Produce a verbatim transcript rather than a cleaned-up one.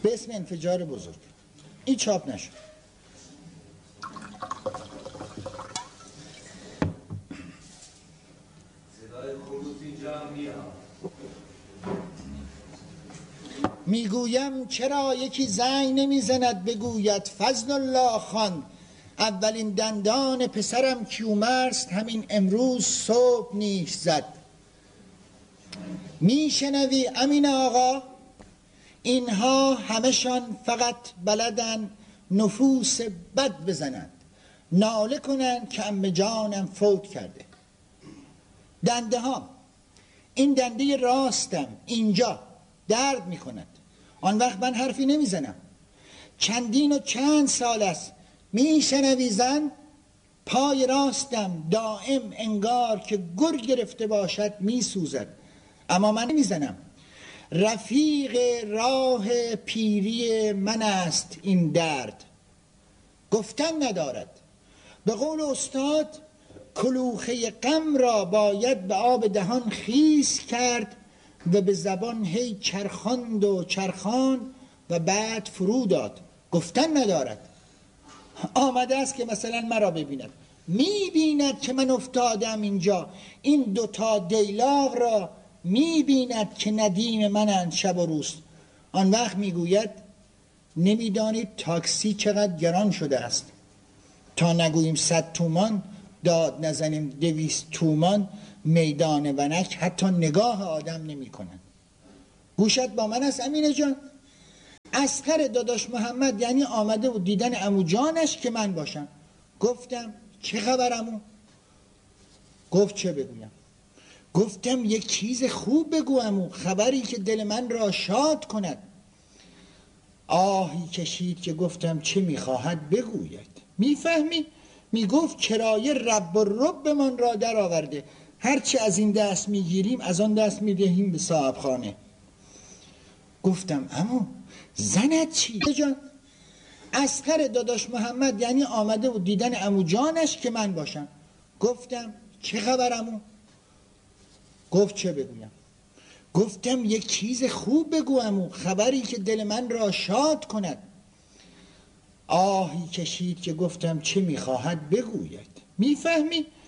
به اسم انفجار بزرگ. این چاپ نشد. میگویم چرا یکی زنگ نمیزند بگوید فضل الله خان اولین دندان پسرم کیومرث همین امروز صبح نیش زد. میشنوی امین آقا؟ اینها همشان فقط بلدن نفوس بد بزنند، ناله کنند که عمه جانم فوت کرده. دنده ها، این دنده راستم اینجا درد می کند. آن وقت من حرفی نمی زنم. چندین و چند سال است میشنوی زن؟ پای راستم دائم انگار که گر گرفته باشد می سوزد، اما من نمی زنم. رفیق راه پیری من است این درد، گفتن ندارد. به قول استاد کلوخه غم را باید به آب دهان خیس کرد و به زبان هی چرخاند و چرخان و بعد فرو داد. گفتن ندارد. آمده است که مثلا مرا ببیند، میبیند که من افتادم اینجا، این دوتا دیلاغ را میبیند که ندیم منند شب و روز. آن وقت میگوید نمیدانید تاکسی چقدر گران شده است، تا نگوییم صد تومان داد نزنیم دویست تومان میدان ونک حتی نگاه آدم نمی کنن. گوشت با من است امینه جان؟ اصغر داداش محمد یعنی آمده و دیدن عمو جانش که من باشم. گفتم چه خبر عمو؟ گفت چه بگویم؟ گفتم یک چیز خوب بگو عمو، خبری که دل من را شاد کند. آهی کشید که گفتم چه میخواهد بگوید؟ میفهمی؟ میگفت کرایه رب و رب من را در آورده، هرچی از این دست میگیریم از آن دست میدهیم به صاحب خانه. گفتم عمو زنت چی جان؟ اصغر داداش محمد یعنی آمده و دیدن عمو جانش که من باشم. گفتم چه خبر عمو؟ گفت چه بگویم؟ گفتم یک چیز خوب بگو عمو، خبری که دل من را شاد کند. آهی کشید که گفتم چه میخواهد بگوید؟ میفهمی؟